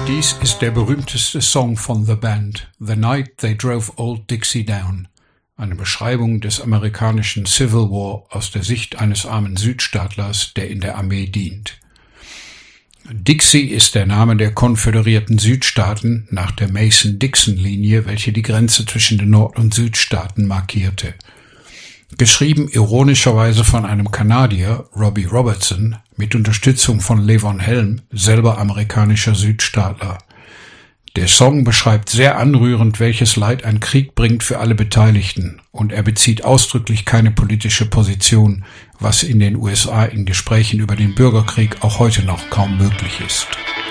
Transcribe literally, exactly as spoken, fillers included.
Dies ist der berühmteste Song von The Band, The Night They Drove Old Dixie Down, eine Beschreibung des amerikanischen Civil War aus der Sicht eines armen Südstaatlers, der in der Armee dient. Dixie ist der Name der konföderierten Südstaaten nach der Mason-Dixon-Linie, welche die Grenze zwischen den Nord- und Südstaaten markierte. Geschrieben ironischerweise von einem Kanadier, Robbie Robertson, mit Unterstützung von Levon Helm, selber amerikanischer Südstaatler. Der Song beschreibt sehr anrührend, welches Leid ein Krieg bringt für alle Beteiligten, und er bezieht ausdrücklich keine politische Position, was in den U S A in Gesprächen über den Bürgerkrieg auch heute noch kaum möglich ist.